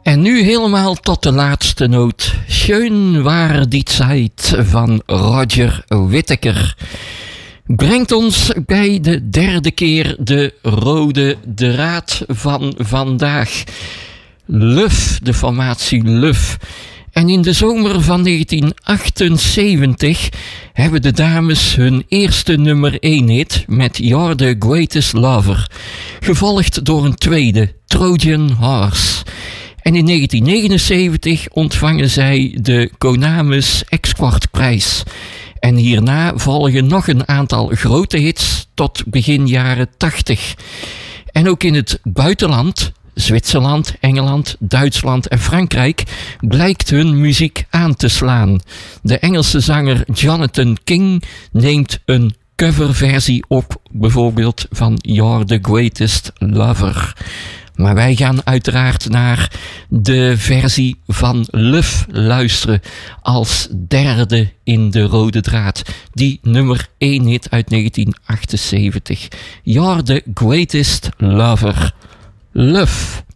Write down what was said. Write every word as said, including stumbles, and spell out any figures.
En nu helemaal tot de laatste noot. Schön war die Zeit van Roger Whittaker. Brengt ons bij de derde keer de rode draad van vandaag. Luf, de formatie Luf. En in de zomer van negentien achtenzeventig hebben de dames hun eerste nummer één hit met You're the Greatest Lover. Gevolgd door een tweede, Trojan Horse. En in negentien negenenzeventig ontvangen zij de Konamis Export-prijs. En hierna volgen nog een aantal grote hits tot begin jaren tachtig. En ook in het buitenland, Zwitserland, Engeland, Duitsland en Frankrijk, blijkt hun muziek aan te slaan. De Engelse zanger Jonathan King neemt een coverversie op, bijvoorbeeld van You're the Greatest Lover. Maar wij gaan uiteraard naar de versie van Luf luisteren als derde in de rode draad. Die nummer één hit uit negentien achtenzeventig. You're the Greatest Lover. Luf.